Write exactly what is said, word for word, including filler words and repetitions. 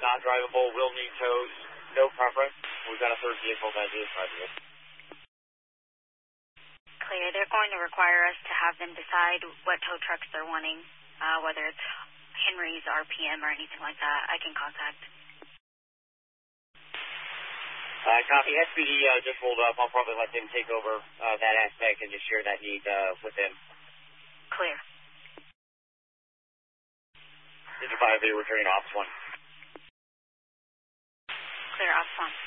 not drivable, will need tows, no preference. We've got a third vehicle that is drivable. Clear. They're going to require us to have them decide what tow trucks they're wanting, uh, whether it's Henry's, R P M, or anything like that. I can contact. Uh, copy. S P D uh, just rolled up. I'll probably let them take over uh, that aspect and just share that need uh, with them. Clear. Digit five, returning Ops one. Clear, Ops one.